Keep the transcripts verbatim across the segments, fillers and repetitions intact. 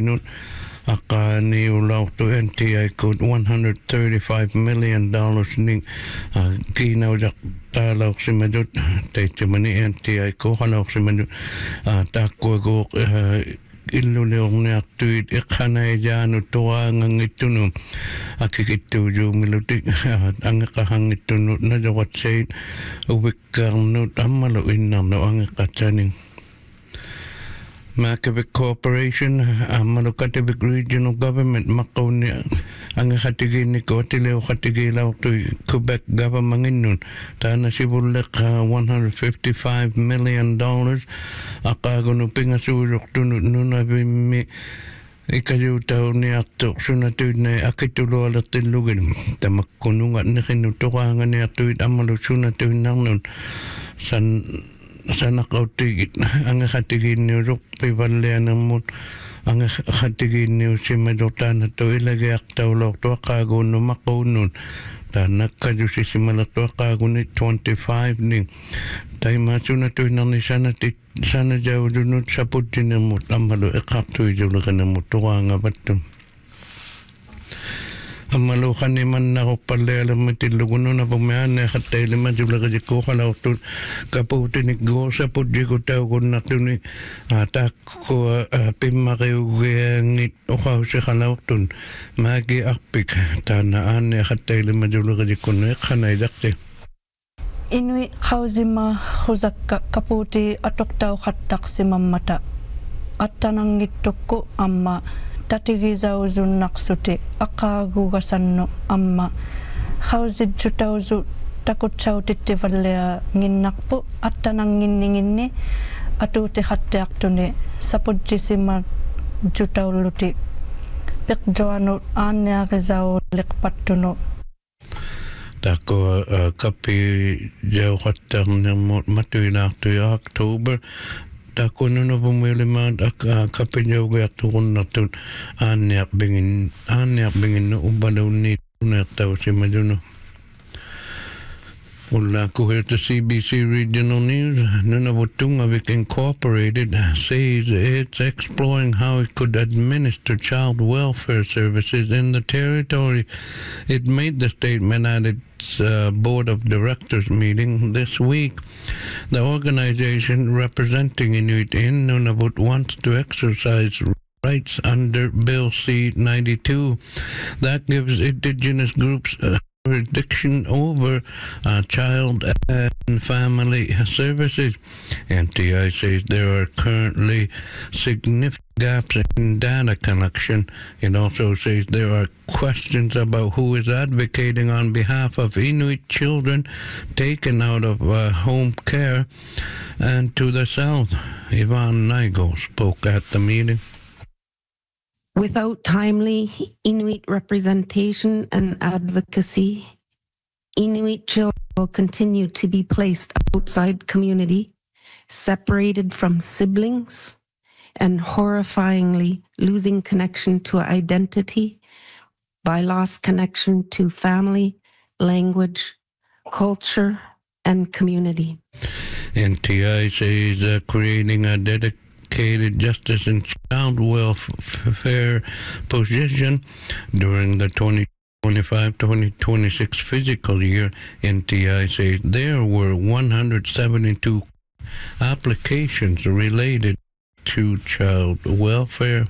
sinut akani ulau to N T I code one hundred thirty-five million dollars ning kinaw jak talaw si madut tayo mani N T I ko halaw si madut takwa ko ilulong na tuit ikanay dyan utuwa ang itunu akikitu jo milutik ang kahang itunu na jawat sayin uwikang nut amaluin na no ang katsaning Makavik Corporation, Malukatavik Regional Government, Makoni, ang hatigi ni Kotileo Hatigilaw to Quebec government nun. Tana sibulek one hundred fifty-five million dollars. Akago no pingasurok tunut nuna bimi. Ikayo tao ni ato sunatuid na akitulo alat tilugin. Tamakkunungat na kinutukangan ni atuid amalo sunatuid nang nun. San sana kau tigit ang hatigin ni ruk pivalyan mo ang hatigin ni si madotan to ilagay aktaw lok to kago no makunun tanak kadyo si simalat to kago ni twenty-five ning tay masuna to nang ni sana ti sana jaw dunut sa putin mo amalo ikakto jaw na mo to nga batum Amalukan ni man ako pala alam mo tiluguno na pumayaan na katay lima jula ka jiko kalaw to kaputi ni go sa pudi ko tao ko na to ni atak ko pima kayo ngit o kaw sa kalaw to magi akpik tanaan na katay lima jula ka jiko na kanay dakte Inuit kauzima huzak kaputi atok tao katak si mamata at tanang itok ko amma Tatigizaw zun naksuti akagugasan no amma hawzid chutawzu takut chaw titivalya nginnakpo at tanang nginninginni atuti hatte aktune sapudjisima chutaw luti pikjoano anya gizaw likpatuno Tako kapi jaw hattang matuina to October Tako nuno pumiliman ak kapinyaw kaya tukon na tun anyak bingin anyak bingin no ubalaw ni na tao si maduno. Ula ko here to C B C Regional News. Nunavutungavik Incorporated says it's exploring how it could administer child welfare services in the territory. It made the statement at its uh, board of directors meeting this week. The organization representing Inuit in Nunavut wants to exercise rights under Bill C ninety-two that gives indigenous groups uh, jurisdiction over uh, child and family services. N T I says there are currently significant gaps in data collection. It also says there are questions about who is advocating on behalf of Inuit children taken out of uh, home care. And to the south, Yvonne Nigel spoke at the meeting. Without timely Inuit representation and advocacy, Inuit children will continue to be placed outside community, separated from siblings, and horrifyingly losing connection to identity by lost connection to family, language, culture, and community. N T I says uh, creating a dedicated justice and child welfare position during the twenty twenty-five twenty twenty-six fiscal year. N T I says there were one hundred seventy-two applications related to child welfare.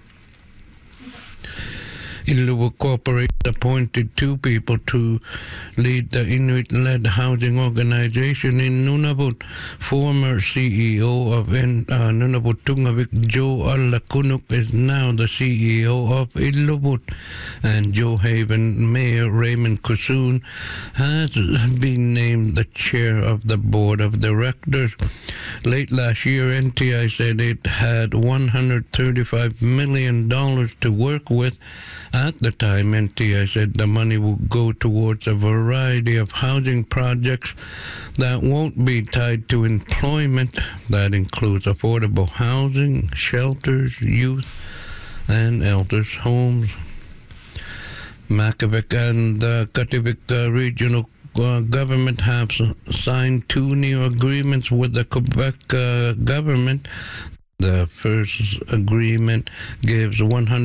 Inuit Corporation appointed two people to lead the Inuit-led housing organization in Nunavut. Former C E O of N- uh, Nunavut Tungavik, Joe Alakunuk, is now the C E O of Iluvut. And Joe Haven Mayor Raymond Kusun has been named the chair of the board of directors. Late last year, N T I said it had one hundred thirty-five million dollars to work with. At the time, N T I said the money will go towards a variety of housing projects that won't be tied to employment. That includes affordable housing, shelters, youth, and elders' homes. Makavik and the Kativik uh, regional uh, government have signed two new agreements with the Quebec uh, government. The first agreement gives one hundred